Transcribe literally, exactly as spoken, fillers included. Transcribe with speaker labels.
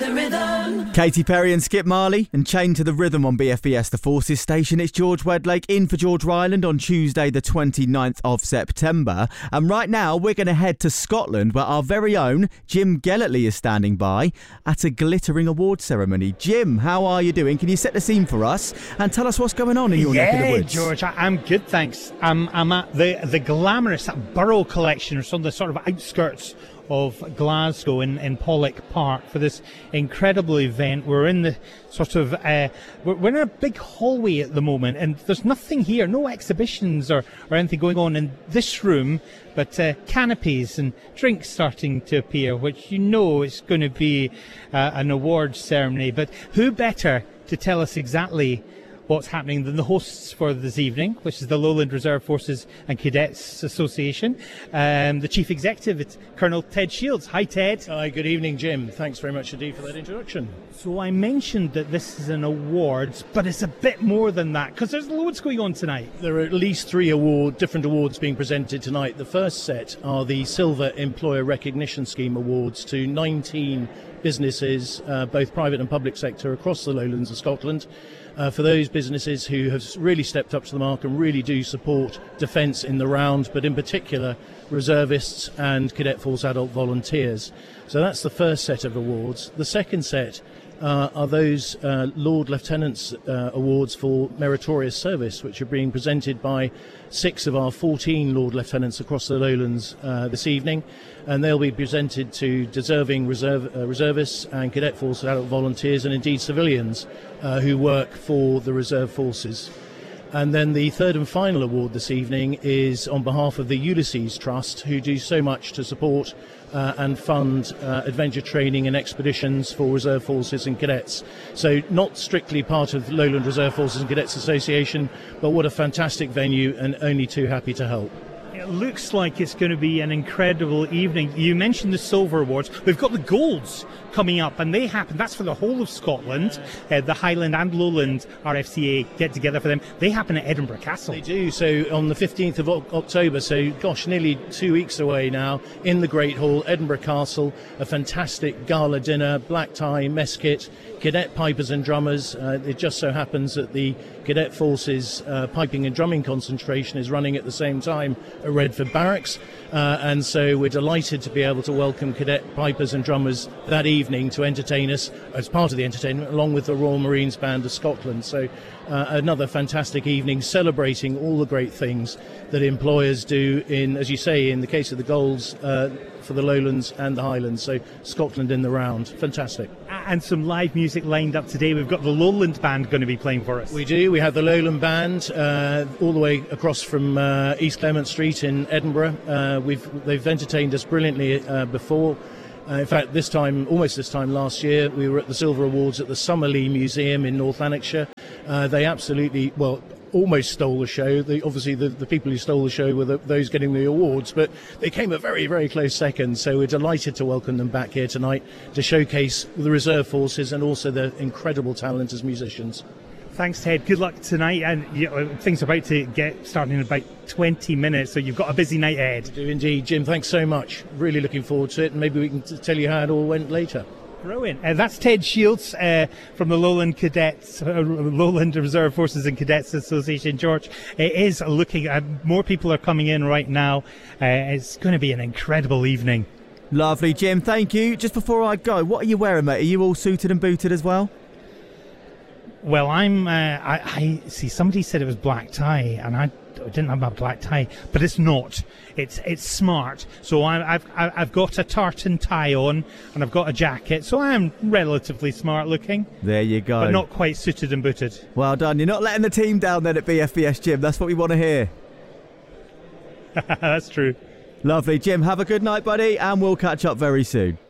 Speaker 1: the rhythm.
Speaker 2: Katy Perry and Skip Marley and Chained to the Rhythm on B F B S The Forces station. It's George Wedlake in for George Ryland on Tuesday the twenty-ninth of September. And right now we're going to head to Scotland where our very own Jim Gellertley is standing by at a glittering award ceremony. Jim, how are you doing? Can you set the scene for us and tell us what's going on in your
Speaker 3: yeah,
Speaker 2: neck of the woods?
Speaker 3: George, I, I'm good, thanks. I'm, I'm at the, the glamorous Burrow Collection, or some of the sort of outskirts of Glasgow in, in Pollock Park for this incredible event. We're in the sort of uh, we're, we're in a big hallway at the moment, and there's nothing here, no exhibitions or, or anything going on in this room, but uh, canopies and drinks starting to appear, which you know is going to be uh, an awards ceremony. But who better to tell us exactly what's happening than the hosts for this evening, which is the Lowland Reserve Forces and Cadets Association. Um, the Chief Executive, it's Colonel Ted Shields. Hi, Ted.
Speaker 4: Hi, good evening, Jim. Thanks very much indeed for that introduction.
Speaker 3: So I mentioned that this is an awards, but it's a bit more than that, because there's loads going on tonight.
Speaker 4: There are at least three award, different awards being presented tonight. The first set are the Silver Employer Recognition Scheme Awards to nineteen businesses, uh, both private and public sector, across the lowlands of Scotland. Uh, for those businesses who have really stepped up to the mark and really do support defence in the round, but in particular reservists and Cadet Force adult volunteers. So that's the first set of awards. The second set uh, are those uh, Lord Lieutenants uh, awards for meritorious service, which are being presented by six of our fourteen Lord Lieutenants across the lowlands uh, this evening, and they'll be presented to deserving reserve, uh, reservists and Cadet Force adult volunteers, and indeed civilians uh, who work for the reserve forces. And then the third and final award this evening is on behalf of the Ulysses Trust, who do so much to support uh, and fund uh, adventure training and expeditions for reserve forces and cadets. So not strictly part of Lowland Reserve Forces and Cadets Association, but what a fantastic venue, and only too happy to help.
Speaker 3: It looks like it's going to be an incredible evening. You mentioned the Silver Awards. We've got the Golds coming up, and they happen. That's for the whole of Scotland. Uh, the Highland and Lowland R F C A get together for them. They happen at Edinburgh Castle.
Speaker 4: They do. So on the fifteenth of October, so gosh, nearly two weeks away now, in the Great Hall, Edinburgh Castle, a fantastic gala dinner, black tie, mess kit, cadet pipers and drummers. Uh, it just so happens that the Cadet Forces uh, piping and drumming concentration is running at the same time at Redford Barracks, uh, and so we're delighted to be able to welcome cadet pipers and drummers that evening to entertain us as part of the entertainment, along with the Royal Marines Band of Scotland. So uh, another fantastic evening celebrating all the great things that employers do in, as you say, in the case of the Golds, uh, for the Lowlands and the Highlands, so Scotland in the round. Fantastic.
Speaker 3: And some live music lined up today. We've got the Lowland Band going to be playing for us.
Speaker 4: We do. We have the Lowland Band uh, all the way across from uh, East Clement Street in Edinburgh. Uh, we've they've entertained us brilliantly uh, before. Uh, in fact, this time, almost this time last year, we were at the Silver Awards at the Summerlee Museum in North Lanarkshire. Uh, they absolutely, well, almost stole the show. They, obviously, the, the people who stole the show were the, those getting the awards, but they came a very, very close second. So we're delighted to welcome them back here tonight to showcase the reserve forces and also their incredible talent as musicians.
Speaker 3: Thanks, Ted. Good luck tonight. And you know, things are about to get starting in about twenty minutes, so you've got a busy night ahead.
Speaker 4: We do indeed, Jim. Thanks so much. Really looking forward to it, and maybe we can t- tell you how it all went later.
Speaker 3: Brilliant. Uh, that's Ted Shields uh, from the Lowland Cadets, uh, Lowland Reserve Forces and Cadets Association. George, it is looking, uh, more people are coming in right now. Uh, it's going to be an incredible evening.
Speaker 2: Lovely, Jim. Thank you. Just before I go, what are you wearing, mate? Are you all suited and booted as well?
Speaker 3: Well, I'm, uh, I, I see, somebody said it was black tie, and I didn't have my black tie, but it's not. It's it's smart. So I, I've I've got a tartan tie on, and I've got a jacket, so I am relatively smart looking.
Speaker 2: There you go.
Speaker 3: But not quite suited and booted.
Speaker 2: Well done. You're not letting the team down then at B F B S, Jim. That's what we want to hear.
Speaker 3: That's true.
Speaker 2: Lovely, Jim. Have a good night, buddy, and we'll catch up very soon.